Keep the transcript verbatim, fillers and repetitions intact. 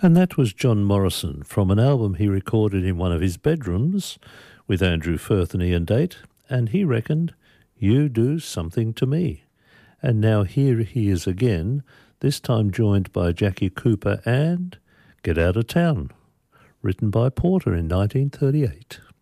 And that was John Morrison from an album he recorded in one of his bedrooms with Andrew Firth and Ian Date, and he reckoned, "You Do Something to Me." And now here he is again, this time joined by Jackie Cooper and Get Out of Town, written by Porter in nineteen thirty-eight.